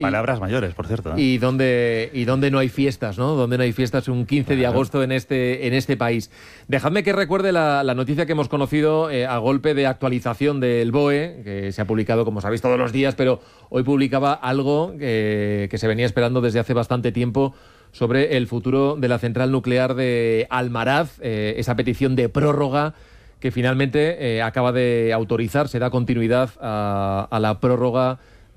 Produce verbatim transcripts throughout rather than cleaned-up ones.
Palabras y, mayores, por cierto. ¿eh? Y donde y donde no hay fiestas, ¿no? Donde no hay fiestas un quince de agosto en este en este país. Dejadme que recuerde la, la noticia que hemos conocido eh, a golpe de actualización del B O E, que se ha publicado, como sabéis, todos los días, pero hoy publicaba algo que, que se venía esperando desde hace bastante tiempo sobre el futuro de la central nuclear de Almaraz, eh, esa petición de prórroga que finalmente eh, acaba de autorizar, se da continuidad a, a la prórroga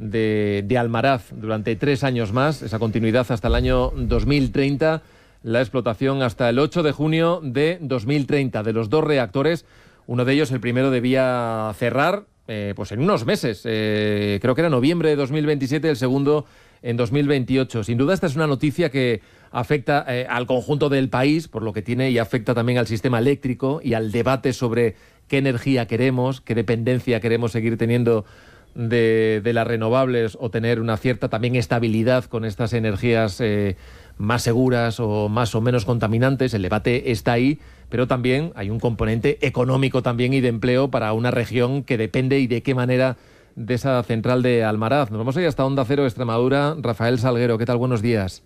De, de Almaraz durante tres años más, esa continuidad hasta el año dos mil treinta, la explotación hasta el ocho de junio de dos mil treinta de los dos reactores. Uno de ellos, el primero, debía cerrar eh, pues en unos meses, eh, creo que era noviembre de dos mil veintisiete, el segundo en dos mil veintiocho. Sin duda esta es una noticia que afecta eh, al conjunto del país, por lo que tiene, y afecta también al sistema eléctrico y al debate sobre qué energía queremos, qué dependencia queremos seguir teniendo De, de las renovables, o tener una cierta también estabilidad con estas energías eh, más seguras o más o menos contaminantes. El debate está ahí, pero también hay un componente económico también y de empleo para una región que depende, y de qué manera, de esa central de Almaraz. Nos vamos a ir hasta Onda Cero Extremadura. Rafael Salguero, ¿qué tal? Buenos días.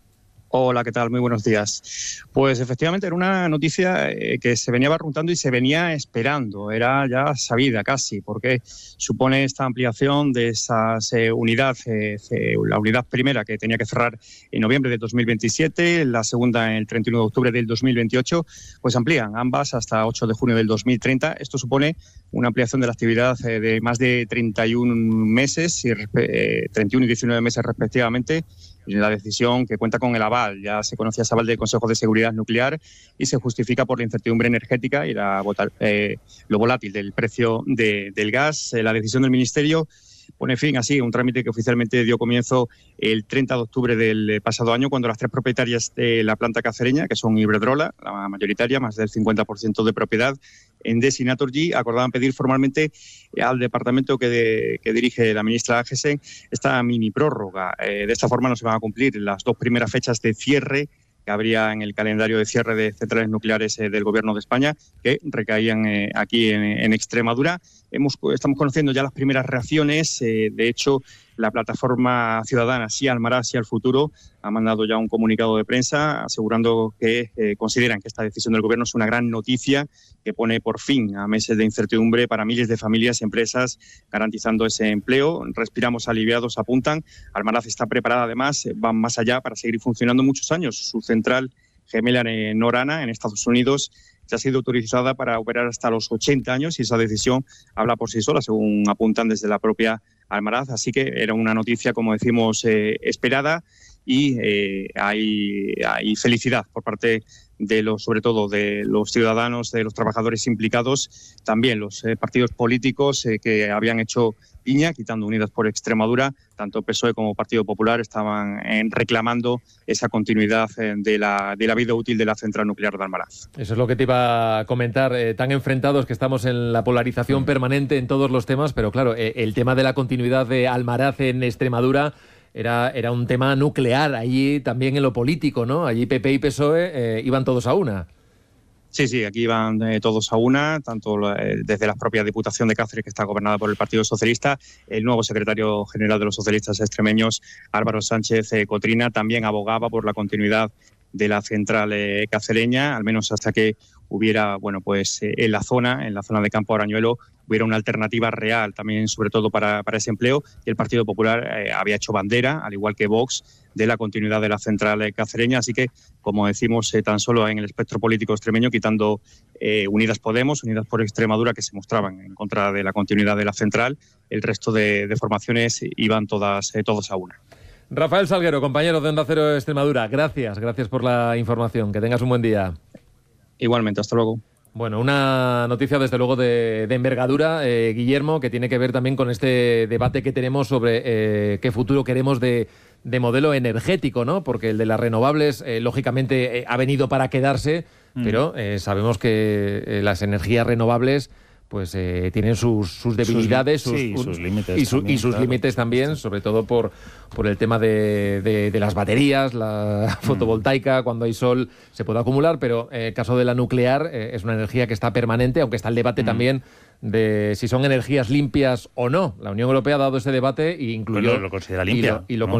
Hola, ¿qué tal? Muy buenos días. Pues efectivamente era una noticia eh, que se venía barruntando y se venía esperando, era ya sabida casi, porque supone esta ampliación de esas eh, unidades, eh, la unidad primera que tenía que cerrar en noviembre de dos mil veintisiete, la segunda en el treinta y uno de octubre del dos mil veintiocho, pues amplían ambas hasta ocho de junio del dos mil treinta. Esto supone una ampliación de la actividad eh, de más de treinta y un meses, y, eh, treinta y uno y diecinueve meses respectivamente. La decisión, que cuenta con el aval, ya se conocía ese aval del Consejo de Seguridad Nuclear, y se justifica por la incertidumbre energética y la, eh, lo volátil del precio de, del gas. Eh, la decisión del Ministerio pone fin así a un trámite que oficialmente dio comienzo el treinta de octubre del pasado año, cuando las tres propietarias de la planta cacereña, que son Iberdrola, la mayoritaria, más del cincuenta por ciento de propiedad, Endesa y Naturgy, acordaban pedir formalmente al departamento que, de, que dirige la ministra Ágese esta mini prórroga. Eh, de esta forma no se van a cumplir las dos primeras fechas de cierre que habría en el calendario de cierre de centrales nucleares eh, del Gobierno de España, que recaían eh, aquí en, en Extremadura. Hemos, estamos conociendo ya las primeras reacciones. Eh, de hecho, la plataforma ciudadana Sí Almaraz, Sí al Futuro ha mandado ya un comunicado de prensa asegurando que eh, consideran que esta decisión del Gobierno es una gran noticia que pone por fin a meses de incertidumbre para miles de familias y empresas, garantizando ese empleo. Respiramos aliviados, apuntan. Almaraz está preparada, además, van más allá para seguir funcionando muchos años. Su central gemela en Orana, en Estados Unidos, ya ha sido autorizada para operar hasta los ochenta años, y esa decisión habla por sí sola, según apuntan desde la propia Almaraz. Así que era una noticia, como decimos, eh, esperada, y eh, hay, hay felicidad por parte de los, sobre todo de los ciudadanos, de los trabajadores implicados, también los eh, partidos políticos eh, que habían hecho piña, quitando Unidas por Extremadura. Tanto P S O E como Partido Popular estaban eh, reclamando esa continuidad eh, de, la, de la vida útil de la central nuclear de Almaraz. Eso es lo que te iba a comentar, eh, tan enfrentados que estamos en la polarización permanente en todos los temas, pero claro, eh, el tema de la continuidad de Almaraz en Extremadura Era, era un tema nuclear, allí también en lo político, ¿no? Allí P P y P S O E eh, iban todos a una. Sí, sí, aquí iban eh, todos a una, tanto eh, desde la propia Diputación de Cáceres, que está gobernada por el Partido Socialista, el nuevo secretario general de los socialistas extremeños, Álvaro Sánchez eh, Cotrina, también abogaba por la continuidad de la central eh, cacereña, al menos hasta que hubiera, bueno, pues eh, en la zona, en la zona de Campo Arañuelo, hubiera una alternativa real también, sobre todo para, para ese empleo. Y el Partido Popular eh, había hecho bandera, al igual que Vox, de la continuidad de la central eh, cacereña. Así que, como decimos, eh, tan solo en el espectro político extremeño, quitando eh, Unidas Podemos, Unidas por Extremadura, que se mostraban en contra de la continuidad de la central, el resto de, de formaciones iban todas, eh, todos a una. Rafael Salguero, compañero de Onda Cero Extremadura, gracias, gracias por la información. Que tengas un buen día. Igualmente, hasta luego. Bueno, una noticia desde luego de, de envergadura, eh, Guillermo, que tiene que ver también con este debate que tenemos sobre eh, qué futuro queremos de, de modelo energético, ¿no? Porque el de las renovables, eh, lógicamente, eh, ha venido para quedarse, mm. pero eh, sabemos que eh, las energías renovables pues eh, tienen sus, sus debilidades sus, sus, sí, un, sus límites y, su, también, y sus claro. límites también, sobre todo por, por el tema de, de, de las baterías, la mm. fotovoltaica, cuando hay sol se puede acumular, pero en el caso de la nuclear eh, es una energía que está permanente, aunque está el debate mm. también de si son energías limpias o no. La Unión Europea ha dado ese debate e incluyó... Pues lo, lo considera limpia, y lo, y lo ¿no?